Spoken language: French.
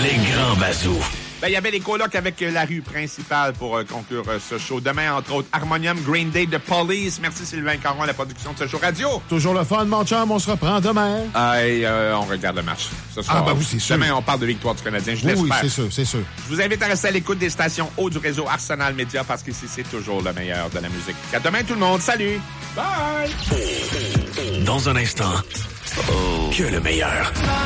Les grands bazous. Ben, il y avait les colocs avec la rue principale pour conclure ce show. Demain, entre autres, Harmonium, Green Day, The Police. Merci Sylvain Caron à la production de ce show radio. Toujours le fun, mon chum. On se reprend demain. On regarde le match ce soir. Ah, ben oui, c'est sûr. Demain, on parle de victoire du Canadien. Je l'espère. Oui, c'est sûr, c'est sûr. Je vous invite à rester à l'écoute des stations haut du réseau Arsenal Média parce qu'ici, c'est toujours le meilleur de la musique. À demain, tout le monde. Salut! Bye! Dans un instant, que le meilleur.